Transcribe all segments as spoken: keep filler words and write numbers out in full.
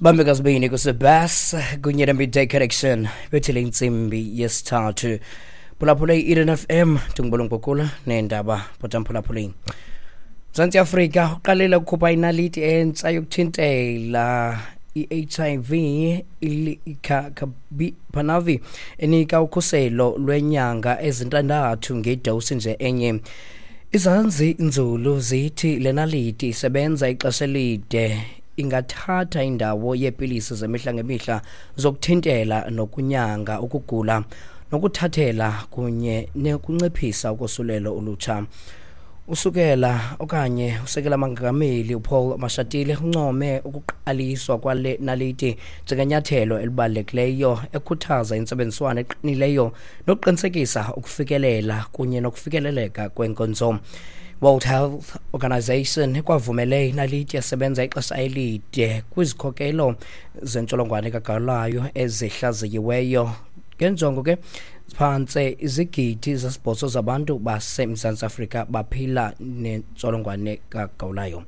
Sibambe kasibini kusebas kunye na midday connection bethele insimbi yesithathu phulaphula i-Eden F M tungibolo ngokula nendaba potamphulaphula Mzansi Afrika uqalela ukukhupha inaliti entsha yokuthintela i-H I V ilikakabi panavi enika ukhuselo lwenyanga ezintandathu ngedose nje enye. Izanzi nzulu zithi lenaliti isebenza ixesha elide ingathatha indawo yepilisi zemihla ngemihla zokuthintela nokunyanga ukugula nokuthathela kunye nekunciphisa ukosulelo olutsha. Usukela okanye usekela mangameli uPaul Mashatile uncome ukuqaliswa kwale naliti njengenyathelo elibalulekileyo ekhuthaza intsebenziswano eqinileyo nokuqinisekisa ukufikelela kunye nokufikeleleka kwenkonzo. World Health Organization kwavumele inaliti yasebenza ixesha elide kwizikhokelo zentsholongwane kagawulayo ezihlaziyiweyo ngenjongo ke phantse izigidi zesibhozo zabantu baseMzantsi Afrika baphila nentsholongwane kagawulayo.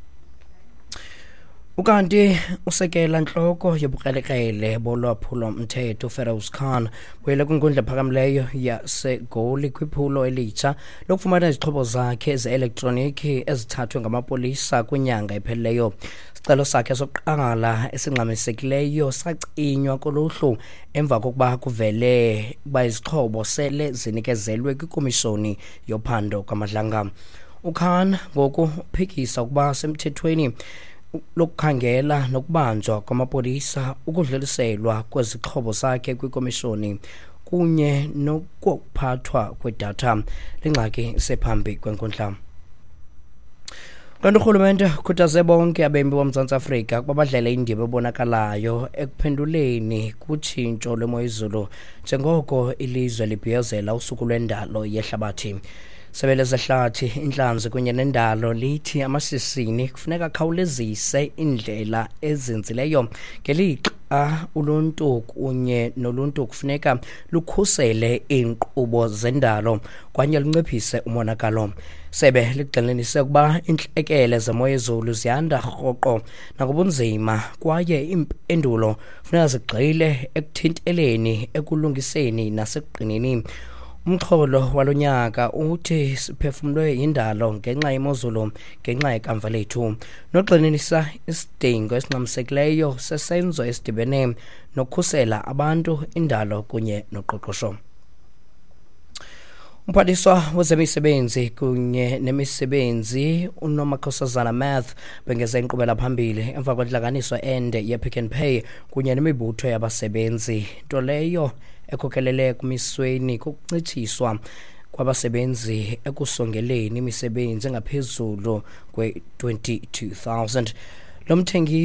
Ukanti usekela nhloko yobukrelekrele bolwaphulo mthetho Feroz Khan wele kwinkundla ephakamileyo yaseGoli kwiphulo elitsha lokufumana izixhobo zakhe ze-elektroniki ezithathwe ngamapolisa kwinyanga ephelileyo. Isicelo sakhe sokuqala esingxamisekileyo sacinywa koluhlu emva kokuba kuvele ukuba izixhobo sele zinikezelwe kwikomishoni yophando kwamadlanga. uKhan ngoku uphikisa ukuba semthethweni lokukhangela nokubanjwa kwamapolisa ukudluliselwa kwezixhobo zakhe kwikomishoni kunye nokuphathwa kwedatha lengxaki sephambi kwenkundla. Kanti urhulumente ukhuthaze bonke abembi boMzantsi Afrika babadlele indima ebonakalayo ekuphenduleni kutshintsho lwemoyizulu njengoko ilizwe libhiyozela usuku lwendalo yehlabathi. Sebele zehlathi inhlanzi kunye nendalo lithi amashishini kufuneka khawulezise indlela ezinzileyo ngelixa uluntu kunye noluntu kufuneka lukhusele inkqubo zendalo kwanye lunciphise umonakalo. Sebe ligxininise ukuba intlekele zemoyezulu ziyanda rhoqo nangobunzima kwaye impendulo funeka zigxile ekuthinteleni ekulungiseni nasekuqinini. Umxholo walonyaka uthi siphefumulwe yindalo ngenxa yemozulu ngenxa yekamva lethu nogxininisa isidingo esinxamisekileyo sesenzo esidibene nokukhusela abantu indalo kunye noqoqosho. Umphathiswa wezemisebenzi kunye nemisebenzi uNomakhosazana Math bengeza inkqubela phambili emva kwentlanganiso ende ye-Pick n Pay kunye nemibutho yabasebenzi nto leyo ekhokelele kumisweni kokuncitshiswa kwabasebenzi ekusongeleni imisebenzi engaphezulu kwe twenty-two thousand. Lo mthengi